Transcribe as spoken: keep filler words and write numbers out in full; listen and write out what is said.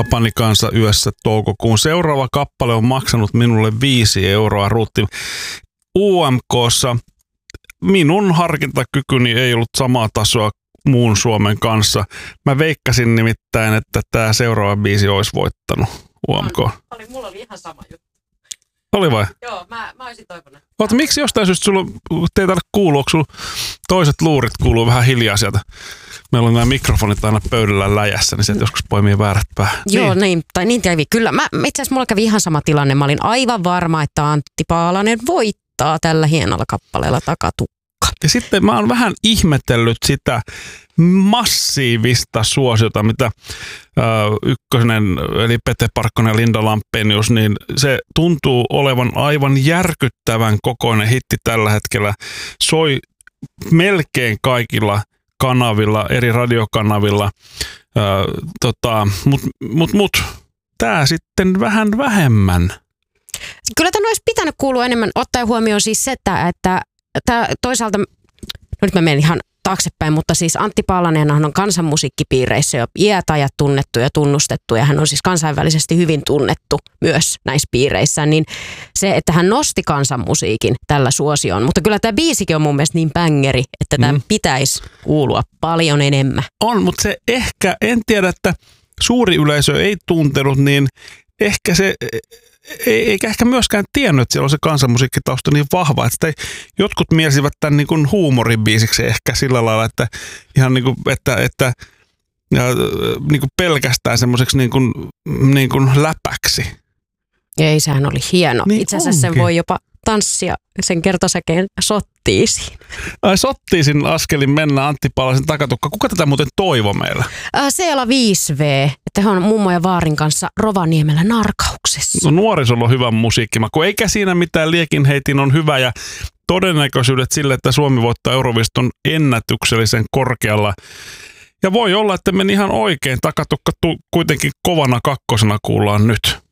Tapani kanssa yössä toukokuun. Seuraava kappale on maksanut minulle viisi euroa. Ruutti U M K:ssa. Minun harkintakykyni ei ollut samaa tasoa muun Suomen kanssa. Mä veikkasin nimittäin, että tämä seuraava biisi olisi voittanut U M K. Oli, mulla oli ihan sama juttu. Oli vai? Joo, mä, mä olisin toivonut. Oota, miksi jostain syystä sulla, te ei tarvitse kuulua, onko sulla toiset luurit kuuluu vähän hiljaa sieltä? Meillä on nämä mikrofonit aina pöydällä läjässä, niin sieltä joskus poimii väärät päähän. Joo, niin, niin tai niin kävi. Kyllä, mä, itse asiassa mulla kävi ihan sama tilanne. Mä olin aivan varma, että Antti Paalanen voittaa tällä hienolla kappaleella Takatukka. Ja sitten mä oon vähän ihmetellyt sitä massiivista suosiota, mitä äh, ykkönen, eli Pete Parkkonen ja Linda Lampenius, niin se tuntuu olevan aivan järkyttävän kokoinen hitti tällä hetkellä. Soi melkein kaikilla kanavilla, eri radiokanavilla, äh, tota, mut, mut, mut tää sitten vähän vähemmän. Kyllä tämän olisi pitänyt kuulua enemmän, ottaen huomioon siis se, että, että tää toisaalta, no nyt mä menen ihan taaksepäin, mutta siis Antti Paalanenhan on kansanmusiikkipiireissä jo iät ajat tunnettu ja tunnustettu, ja hän on siis kansainvälisesti hyvin tunnettu myös näissä piireissä, niin se, että hän nosti kansanmusiikin tällä suosioon, mutta kyllä tämä biisikin on mun mielestä niin bängeri, että tämä mm. pitäisi kuulua paljon enemmän. On, mutta se ehkä, en tiedä, että suuri yleisö ei tuntenut, niin ehkä se... Eikä ehkä myöskään tiennyt, että siellä on se kansanmusiikkitausta niin vahva, että jotkut mielsivät tämän niin kuin huumoribiisiksi ehkä sillä lailla, että ihan niin kuin, että, että ja, niin kuin pelkästään semmoiseksi niin kuin, niin kuin läpäksi. Ei, sehän oli hieno. Niin itse asiassa onkin. Sen voi jopa tanssia sen kertosäkeen sottiisiin. Ai sottiisin askelin mennä Antti Paalasen Takatukka. Kuka tätä muuten toivo meillä? Äh, Seela viisi V, että he on mummo ja vaarin kanssa Rovaniemellä Narkauksessa. No nuorisolla on hyvä musiikkimaku. Eikä siinä mitään, liekinheitin on hyvä ja todennäköisyydet sille, että Suomi voittaa Euroviston ennätyksellisen korkealla. Ja voi olla, että meni ihan oikein. Takatukka tu- kuitenkin kovana kakkosena kuullaan nyt.